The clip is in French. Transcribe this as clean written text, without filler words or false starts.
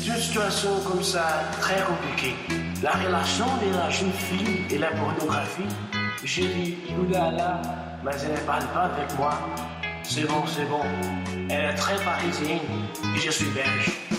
une situation comme ça très compliquée. La relation de la jeune fille et la pornographie. J'ai dit, oulala, mais elle ne parle pas avec moi. C'est bon, c'est bon. Elle est très parisienne et je suis belge.